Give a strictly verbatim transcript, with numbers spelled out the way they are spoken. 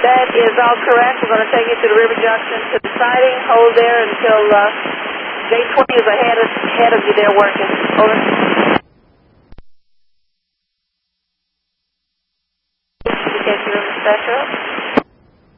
That is all correct. We're going to take you to the River Junction to the siding. Hold there until uh, J twenty is ahead of, ahead of you there working. Over. Communication room, Spectrum.